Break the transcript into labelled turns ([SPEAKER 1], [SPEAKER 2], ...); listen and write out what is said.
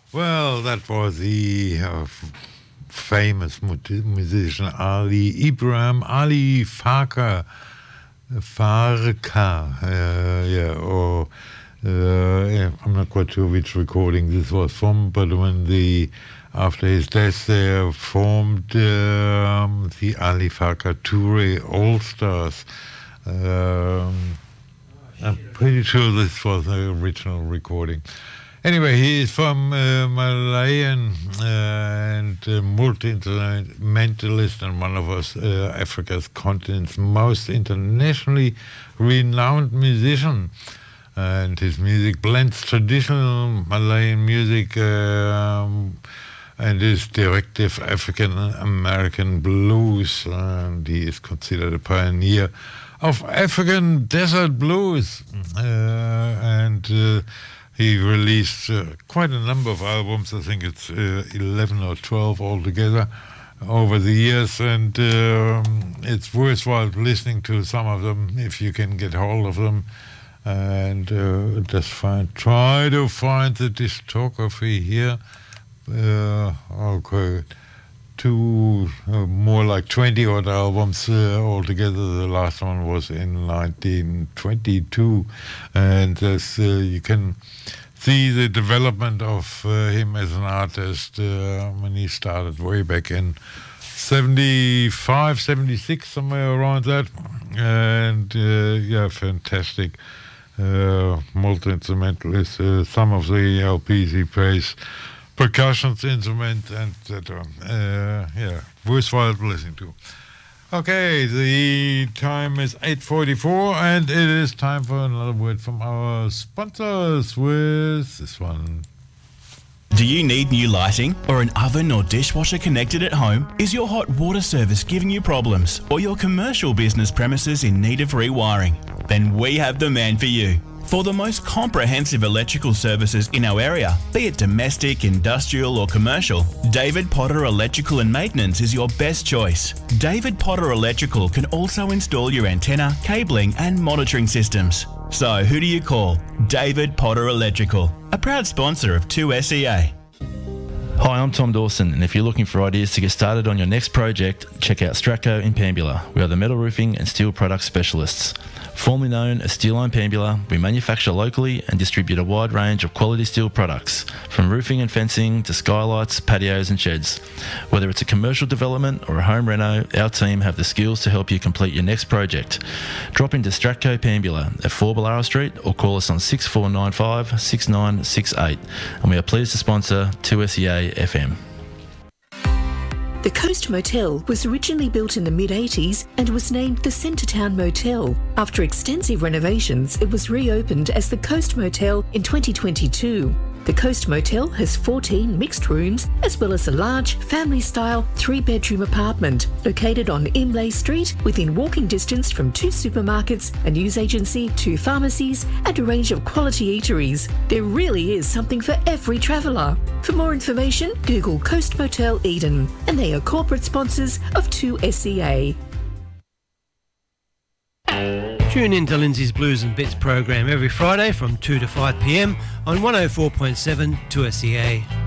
[SPEAKER 1] Well, that was the famous musician Ali Ibrahim Ali Farka, I'm not quite sure which recording this was from, but after his death, they formed the Ali Farka Toure All Stars. I'm pretty sure this was the original recording. Anyway, he is from Malayan and multi-instrumentalist and one of Africa's continent's most internationally renowned musician. And his music blends traditional Malayan music and is directive African-American blues. And he is considered a pioneer of African desert blues. He released quite a number of albums. I think it's 11 or 12 altogether over the years, and it's worthwhile listening to some of them if you can get hold of them. And try to find the discography here. Okay. More like 20 odd albums altogether. The last one was in 1922, and you can see the development of him as an artist when he started way back in 75, 76, somewhere around that. And fantastic multi-instrumentalist. Some of the LPs he plays percussion instruments, etc. Worthwhile to listen to. Okay, the time is 8:44, and it is time for another word from our sponsors with this one.
[SPEAKER 2] Do you need new lighting or an oven or dishwasher connected at home? Is your hot water service giving you problems or your commercial business premises in need of rewiring? Then we have the man for you. For the most comprehensive electrical services in our area, be it domestic, industrial or commercial, David Potter Electrical and Maintenance is your best choice. David Potter Electrical can also install your antenna, cabling and monitoring systems. So who do you call? David Potter Electrical, a proud sponsor of 2SEA.
[SPEAKER 3] Hi, I'm Tom Dawson, and if you're looking for ideas to get started on your next project, check out Stratco in Pambula. We are the metal roofing and steel product specialists. Formerly known as Steel Line Pambula, we manufacture locally and distribute a wide range of quality steel products, from roofing and fencing to skylights, patios and sheds. Whether it's a commercial development or a home reno, our team have the skills to help you complete your next project. Drop into Stratco Pambula at 4 Ballara Street or call us on 6495 6968, and we are pleased to sponsor 2SEA FM.
[SPEAKER 4] The Coast Motel was originally built in the mid-80s and was named the Centretown Motel. After extensive renovations, it was reopened as the Coast Motel in 2022. The Coast Motel has 14 mixed rooms as well as a large family-style 3-bedroom apartment located on Imlay Street within walking distance from 2 supermarkets, a news agency, 2 pharmacies and a range of quality eateries. There really is something for every traveller. For more information, Google Coast Motel Eden, and they are corporate sponsors of 2SEA.
[SPEAKER 5] Tune in to Lindsay's Blues and Bits program every Friday from 2 to 5 p.m. on 104.7 2SEA.